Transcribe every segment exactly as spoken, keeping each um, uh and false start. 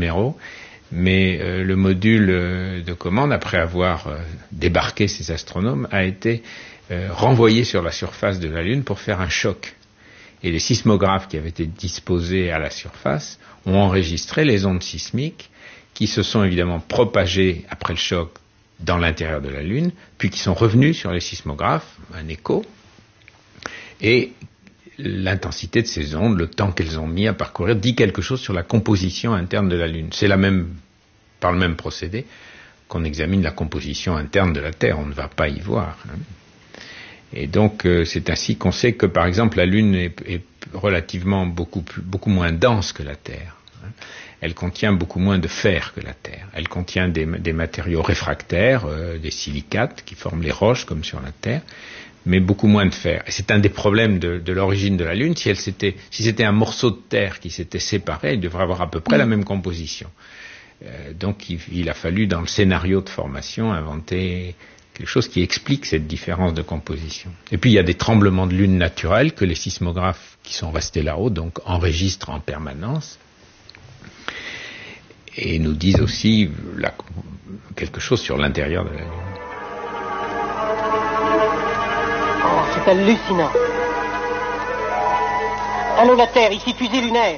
numéro, mais euh, le module euh, de commande, après avoir euh, débarqué ces astronomes, a été euh, renvoyé sur la surface de la Lune pour faire un choc. Et les sismographes qui avaient été disposés à la surface ont enregistré les ondes sismiques qui se sont évidemment propagées après le choc dans l'intérieur de la Lune, puis qui sont revenus sur les sismographes, un écho, et l'intensité de ces ondes, le temps qu'elles ont mis à parcourir, dit quelque chose sur la composition interne de la Lune. C'est la même, par le même procédé qu'on examine la composition interne de la Terre, on ne va pas y voir. Hein. Et donc euh, c'est ainsi qu'on sait que par exemple la Lune est, est relativement beaucoup, plus, beaucoup moins dense que la Terre. Hein. Elle contient beaucoup moins de fer que la Terre. Elle contient des, des matériaux réfractaires, euh, des silicates qui forment les roches comme sur la Terre, mais beaucoup moins de fer. Et c'est un des problèmes de, de l'origine de la Lune. Si elle s'était, si c'était un morceau de terre qui s'était séparé, il devrait avoir à peu près la même composition. Euh, donc il, il a fallu dans le scénario de formation inventer quelque chose qui explique cette différence de composition. Et puis il y a des tremblements de lune naturels que les sismographes qui sont restés là-haut donc enregistrent en permanence et nous disent aussi la, quelque chose sur l'intérieur de la Lune. Oh, c'est hallucinant. Allô la Terre, ici fusée lunaire.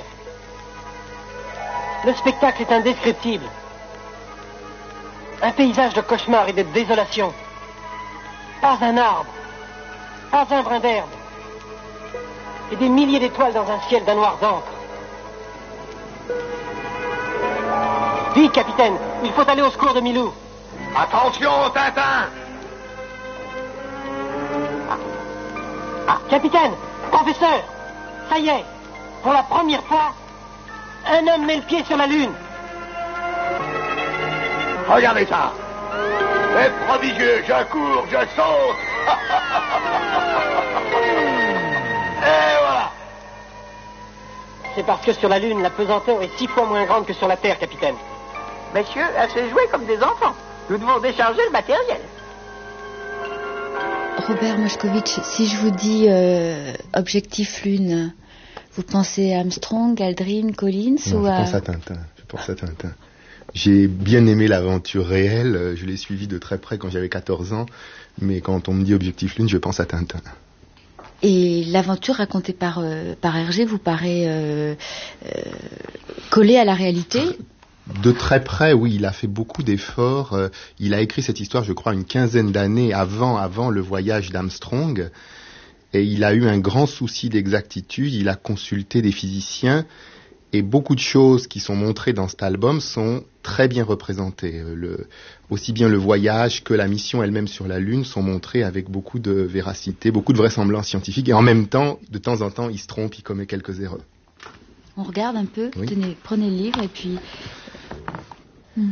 Le spectacle est indescriptible. Un paysage de cauchemar et de désolation. Pas un arbre, pas un brin d'herbe. Et des milliers d'étoiles dans un ciel d'un noir d'encre. Vite, capitaine, il faut aller au secours de Milou. Attention, Tintin! Ah. Ah, capitaine, professeur, ça y est, pour la première fois, un homme met le pied sur la Lune. Regardez ça! C'est prodigieux, je cours, je saute! Et voilà! C'est parce que sur la Lune, la pesanteur est six fois moins grande que sur la Terre, capitaine. Messieurs, elle s'est jouée comme des enfants. Nous devons décharger le matériel. Robert Moskowitz, si je vous dis euh, objectif Lune, vous pensez à Armstrong, Aldrin, Collins non, ou je à... pense à Tintin. Je pense à Tintin. J'ai bien aimé l'aventure réelle. Je l'ai suivie de très près quand j'avais quatorze ans. Mais quand on me dit objectif Lune, je pense à Tintin. Et l'aventure racontée par, euh, par Hergé vous paraît euh, euh, collée à la réalité ? De très près, oui, il a fait beaucoup d'efforts. Il a écrit cette histoire, je crois, une quinzaine d'années avant, avant le voyage d'Armstrong. Et il a eu un grand souci d'exactitude. Il a consulté des physiciens. Et beaucoup de choses qui sont montrées dans cet album sont très bien représentées. Le, aussi bien le voyage que la mission elle-même sur la Lune sont montrées avec beaucoup de véracité, beaucoup de vraisemblance scientifique. Et en même temps, de temps en temps, il se trompe, il commet quelques erreurs. On regarde un peu, oui. Tenez, prenez le livre et puis... Hmm.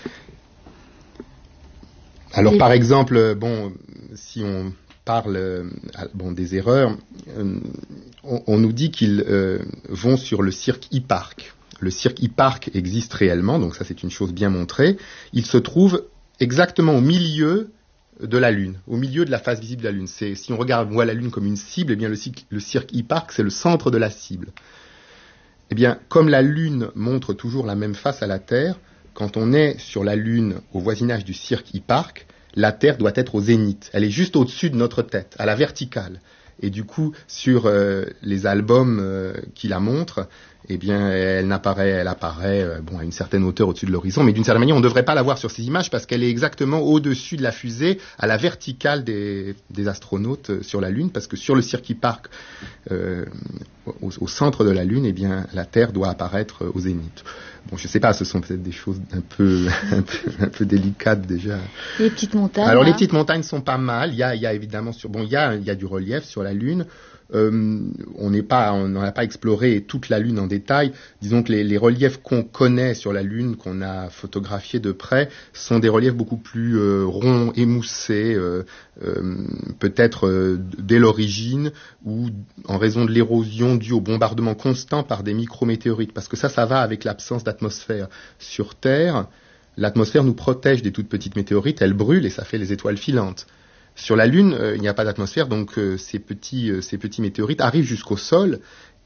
Alors Les... par exemple, bon, si on parle euh, bon, des erreurs, euh, on, on nous dit qu'ils euh, vont sur le cirque Hipparque. Le cirque Hipparque existe réellement, donc ça c'est une chose bien montrée. Il se trouve exactement au milieu de la Lune, au milieu de la face visible de la Lune. C'est, si on regarde, on voit la Lune comme une cible, eh bien le, le cirque Hipparque c'est le centre de la cible. Eh bien, comme la Lune montre toujours la même face à la Terre, quand on est sur la Lune au voisinage du cirque Hipparque, la Terre doit être au zénith. Elle est juste au-dessus de notre tête, à la verticale. Et du coup, sur euh, les albums euh, qui la montrent, eh bien, elle apparaît, elle apparaît euh, bon, à une certaine hauteur au-dessus de l'horizon, mais d'une certaine manière, on ne devrait pas la voir sur ces images parce qu'elle est exactement au-dessus de la fusée, à la verticale des, des astronautes euh, sur la Lune, parce que sur le cirque Hipparque, euh, au, au centre de la Lune, eh bien, la Terre doit apparaître euh, au zénith. Bon, je sais pas, ce sont peut-être des choses un peu, un peu, un peu délicates déjà. Les petites montagnes. Alors, hein. les petites montagnes sont pas mal. Il y a, il y a évidemment sur, bon, il y a, il y a du relief sur la Lune. Euh, on n'est pas, on n'a pas exploré toute la Lune en détail. Disons que les, les reliefs qu'on connaît sur la Lune, qu'on a photographiés de près, sont des reliefs beaucoup plus euh, ronds, émoussés, euh, euh, peut-être euh, dès l'origine ou en raison de l'érosion due au bombardement constant par des micrométéorites. Parce que ça, ça va avec l'absence d'atmosphère sur Terre. L'atmosphère nous protège des toutes petites météorites, elles brûlent et ça fait les étoiles filantes. Sur la Lune, euh, il n'y a pas d'atmosphère, donc euh, ces petits, euh, ces petits météorites arrivent jusqu'au sol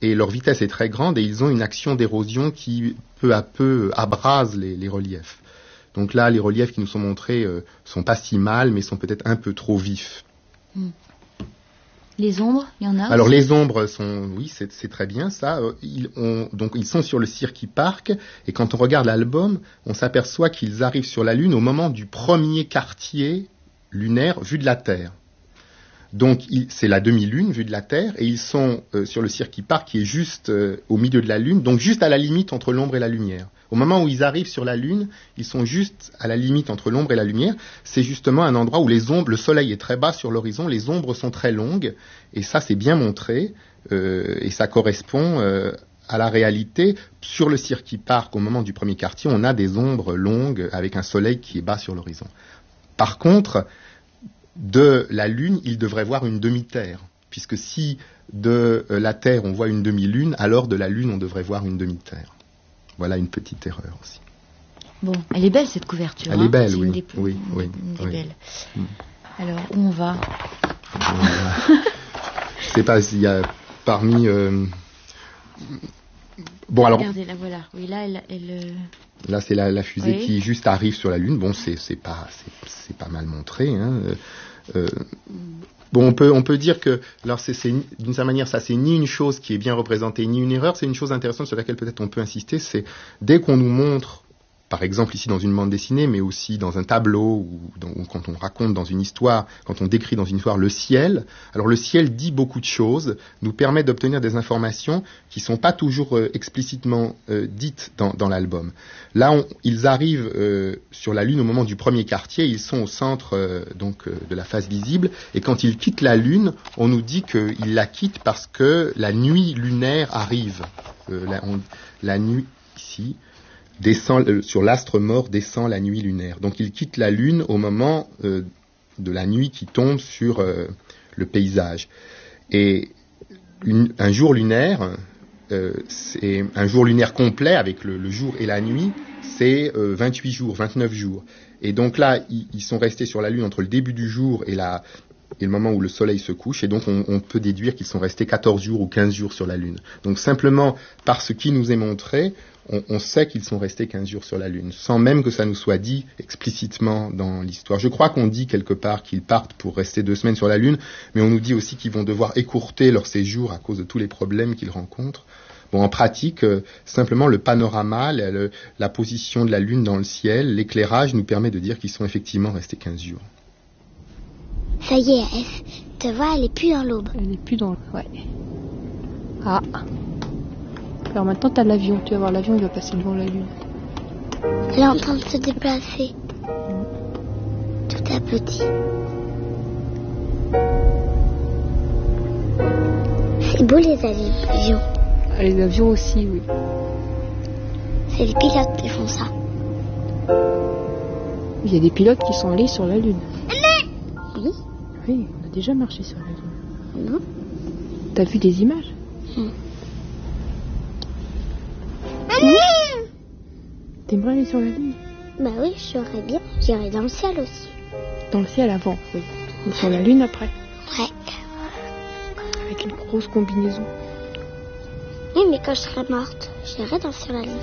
et leur vitesse est très grande et ils ont une action d'érosion qui peu à peu abrase les, les reliefs. Donc là, les reliefs qui nous sont montrés euh, sont pas si mal, mais sont peut-être un peu trop vifs. Mm. Les ombres, il y en a Alors aussi. les ombres sont, oui, c'est, c'est très bien ça. Ils, ont, donc ils sont sur le Cirque Park et quand on regarde l'album, on s'aperçoit qu'ils arrivent sur la Lune au moment du premier quartier lunaire vu de la Terre. Donc il, c'est la demi-lune vue de la Terre et ils sont euh, sur le Cirque Park qui est juste euh, au milieu de la Lune, donc juste à la limite entre l'ombre et la lumière. Au moment où ils arrivent sur la Lune, ils sont juste à la limite entre l'ombre et la lumière. C'est justement un endroit où les ombres, le soleil est très bas sur l'horizon, les ombres sont très longues, et ça c'est bien montré, euh, et ça correspond euh, à la réalité. Sur le Cirque Park, au moment du premier quartier, on a des ombres longues avec un soleil qui est bas sur l'horizon. Par contre, de la Lune, il devrait voir une demi-terre, puisque si de la Terre on voit une demi-lune, alors de la Lune on devrait voir une demi-terre. Voilà une petite erreur aussi. Bon, elle est belle cette couverture. Elle hein, est belle, c'est oui. Une des, oui, oui, une des oui. belles. Mm. Alors, où on va? Je sais pas s'il y a parmi... Euh... Bon, alors... Regardez, là, voilà. Oui, là, elle... elle euh... Là, c'est la, la fusée oui. qui juste arrive sur la Lune. Bon, c'est, c'est, pas, c'est, c'est pas mal montré. Hein. Euh, bon, on peut, on peut dire que, alors c'est, c'est, d'une certaine manière, ça, c'est ni une chose qui est bien représentée, ni une erreur. C'est une chose intéressante sur laquelle peut-être on peut insister. C'est dès qu'on nous montre, par exemple ici dans une bande dessinée, mais aussi dans un tableau, ou, dans, ou quand on raconte dans une histoire, quand on décrit dans une histoire le ciel, alors le ciel dit beaucoup de choses, nous permet d'obtenir des informations qui ne sont pas toujours euh, explicitement euh, dites dans, dans l'album. Là, on, ils arrivent euh, sur la Lune au moment du premier quartier, ils sont au centre euh, donc euh, de la face visible, et quand ils quittent la Lune, on nous dit qu'ils la quittent parce que la nuit lunaire arrive. Euh, la, on, la nuit, ici... descend euh, sur l'astre mort descend la nuit lunaire. Donc il quitte la Lune au moment euh, de la nuit qui tombe sur euh, le paysage. Et une, un jour lunaire, euh, c'est un jour lunaire complet avec le, le jour et la nuit, c'est euh, vingt-huit jours, vingt-neuf jours. Et donc là, ils, ils sont restés sur la Lune entre le début du jour et la et le moment où le soleil se couche, et donc on, on peut déduire qu'ils sont restés quatorze jours ou quinze jours sur la Lune. Donc simplement par ce qui nous est montré, on, on sait qu'ils sont restés quinze jours sur la Lune, sans même que ça nous soit dit explicitement dans l'histoire. Je crois qu'on dit quelque part qu'ils partent pour rester deux semaines sur la Lune, mais on nous dit aussi qu'ils vont devoir écourter leur séjour à cause de tous les problèmes qu'ils rencontrent. Bon, en pratique, euh, simplement le panorama, la, le, la position de la Lune dans le ciel, l'éclairage nous permet de dire qu'ils sont effectivement restés quinze jours. Ça y est, elle, tu vois, elle est plus dans l'aube. Elle est plus dans... Ouais. Ah. Alors maintenant, t'as l'avion. Tu vas voir, l'avion, il va passer devant la Lune. Elle est en train de se déplacer. Tout à petit. C'est beau, les avions. Ah, les avions aussi, oui. C'est les pilotes qui font ça. Il y a des pilotes qui sont allés sur la Lune. Oui. Oui, on a déjà marché sur la Lune. Non. T'as vu des images? Mmh. Mmh. T'aimerais aller sur la Lune? Bah oui, j'aurais bien. J'irais dans le ciel aussi. Dans le ciel avant, oui. Ou sur la Lune après. Ouais. Avec une grosse combinaison. Oui, mais quand je serai morte, j'irai dans sur la Lune.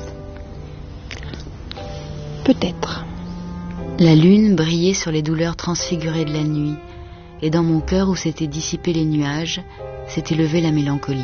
Peut-être. La lune brillait sur les douleurs transfigurées de la nuit, et dans mon cœur où s'étaient dissipés les nuages, s'était levée la mélancolie.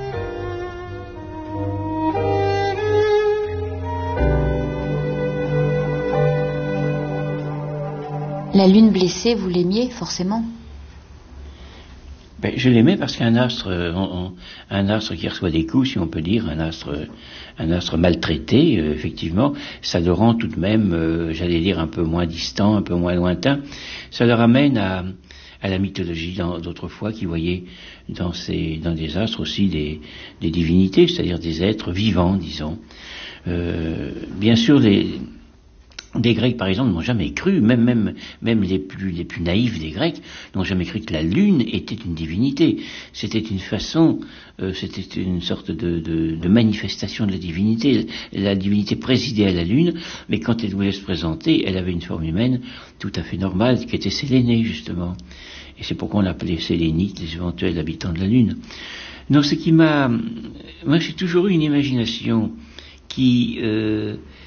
La lune blessée, vous l'aimiez forcément? Ben, je l'aimais parce qu'un astre, euh, on, on, un astre qui reçoit des coups, si on peut dire, un astre, un astre maltraité, euh, effectivement, ça le rend tout de même, euh, j'allais dire, un peu moins distant, un peu moins lointain. Ça le ramène à, à la mythologie d'autrefois qui voyait dans, ces, dans des astres aussi des, des divinités, c'est-à-dire des êtres vivants, disons. Euh, bien sûr, les... Des Grecs, par exemple, n'ont jamais cru, même, même, même les plus, les plus naïfs des Grecs, n'ont jamais cru que la Lune était une divinité. C'était une façon, euh, c'était une sorte de, de, de manifestation de la divinité. La divinité présidait à la Lune, mais quand elle voulait se présenter, elle avait une forme humaine tout à fait normale, qui était Sélénée, justement. Et c'est pourquoi on l'appelait Sélénites, les éventuels habitants de la Lune. Non, ce qui m'a... Moi, j'ai toujours eu une imagination qui, euh,